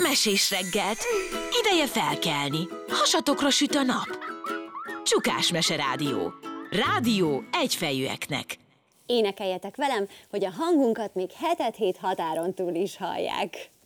mesés reggelt! Ideje felkelni, hasatokra süt a nap. Csukás Mese Rádió. Rádió egyfejűeknek. Énekeljetek velem, hogy a hangunkat még hetet hét határon túl is hallják.